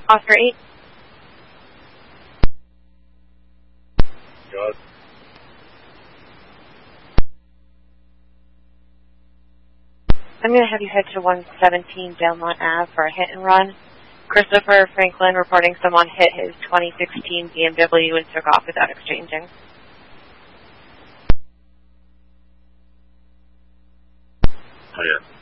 Oscar 8. Good. I'm going to have you head to 117 Belmont Ave for a hit and run. Christopher Franklin reporting someone hit his 2016 BMW and took off without exchanging. Oh, yeah.